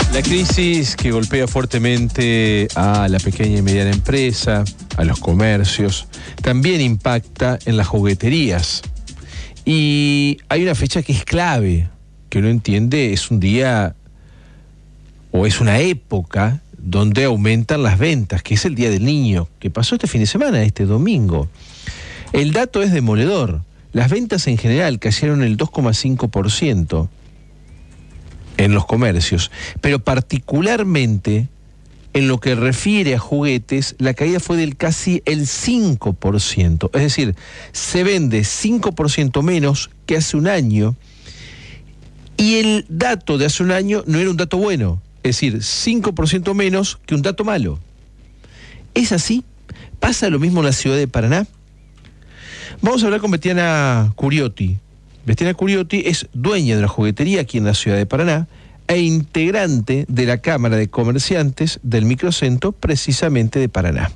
La crisis que golpea fuertemente a la pequeña y mediana empresa, a los comercios, también impacta en las jugueterías. Y hay una fecha que es clave, que uno entiende es un día o es una época donde aumentan las ventas, que es el Día del Niño, que pasó este fin de semana, este domingo. El dato es demoledor. Las ventas en general cayeron el 2,5% en los comercios, pero particularmente en lo que refiere a juguetes, la caída fue del casi el 5%. Es decir, se vende 5% menos que hace un año, y el dato de hace un año no era un dato bueno, es decir, 5% menos que un dato malo. ¿Es así? ¿Pasa lo mismo en la ciudad de Paraná? Vamos a hablar con Betiana Curiotti. Betiana Curiotti es dueña de una juguetería aquí en la ciudad de Paraná e integrante de la Cámara de Comerciantes del Microcentro, precisamente de Paraná.